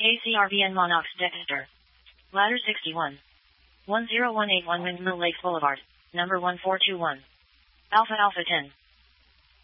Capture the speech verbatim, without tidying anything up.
K C R B N Monox Dexter. Ladder sixty-one. one zero one eight one Windmill Lake Boulevard, number one four two one. Alpha Alpha ten.